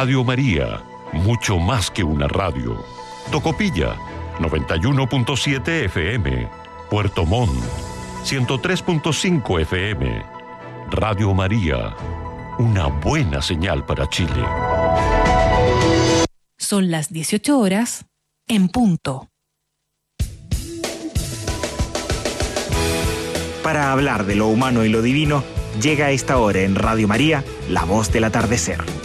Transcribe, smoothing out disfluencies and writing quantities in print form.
Radio María, mucho más que una radio. Tocopilla, 91.7 FM. Puerto Montt, 103.5 FM. Radio María, una buena señal para Chile. Son las 18 horas en punto. Para hablar de lo humano y lo divino, llega a esta hora en Radio María, La Voz del Atardecer.